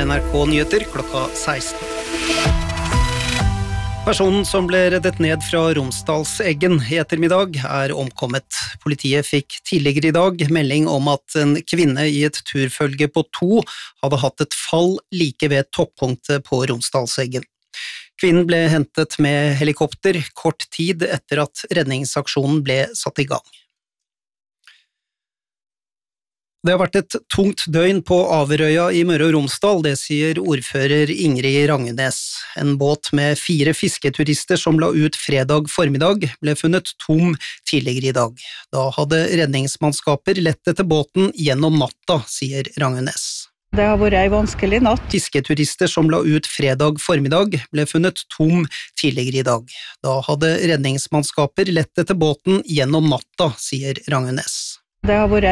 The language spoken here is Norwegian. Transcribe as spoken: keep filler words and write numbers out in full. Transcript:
N R K Nyheter klokka seksten. Personen som ble reddet ned fra Romsdalseggen i ettermiddag er omkommet. Politiet fikk tidligere i dag melding om at en kvinne i et turfølge på to hadde hatt et fall like ved toppunktet på Romsdalseggen. Kvinnen ble hentet med helikopter kort tid etter at redningsaksjonen ble satt i gang. Det har vært et tungt døgn på Averøya i Møre og Romsdal, det sier ordfører Ingrid Rangenes. En båt med fire fisketurister som la ut fredag formiddag ble funnet tom tidligere i dag. Da hadde redningsmannskaper lett etter båten gjennom natta, sier Rangenes. Det har vært en vanskelig natt. Fisketurister som la ut fredag formiddag ble funnet tom tidligere i dag. Da hadde redningsmannskaper lett etter båten gjennom natta, sier Rangenes. Det har vært